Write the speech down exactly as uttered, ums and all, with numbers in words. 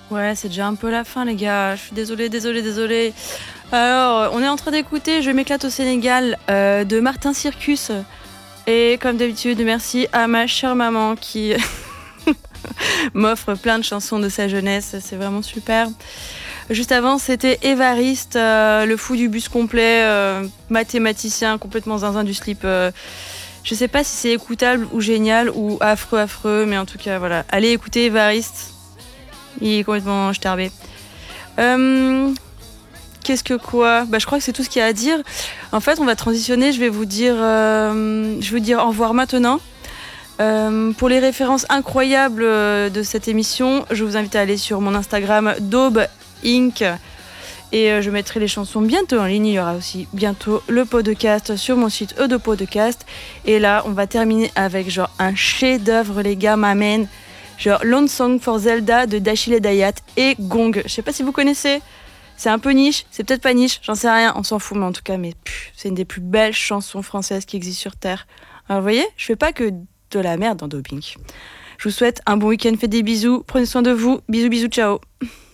Ouais, c'est déjà un peu la fin, les gars. Je suis désolée, désolée, désolée. Alors, on est en train d'écouter Je m'éclate au Sénégal euh, de Martin Circus. Et comme d'habitude, merci à ma chère maman qui m'offre plein de chansons de sa jeunesse. C'est vraiment super. Juste avant, c'était Évariste, euh, le fou du bus complet, euh, mathématicien complètement zinzin du slip. Euh, je sais pas si c'est écoutable ou génial ou affreux, affreux, mais en tout cas, voilà. Allez écouter Évariste. Il est complètement starbé. Euh, Qu'est-ce que quoi ? Bah, je crois que c'est tout ce qu'il y a à dire. En fait, on va transitionner. Je vais vous dire, euh, je vais vous dire au revoir maintenant. Euh, pour les références incroyables de cette émission, je vous invite à aller sur mon Instagram Daube Inc. Et euh, je mettrai les chansons bientôt en ligne. Il y aura aussi bientôt le podcast sur mon site E de Podcast. Et là, on va terminer avec genre un chef-d'œuvre, les gars, m'amène. Genre Lone Song for Zelda de Dachile Dayat et Gong. Je sais pas si vous connaissez. C'est un peu niche, c'est peut-être pas niche, j'en sais rien, on s'en fout, mais en tout cas, mais pff, c'est une des plus belles chansons françaises qui existent sur Terre. Alors vous voyez, je fais pas que de la merde dans Doping. Je vous souhaite un bon week-end, faites des bisous, prenez soin de vous, bisous bisous, ciao.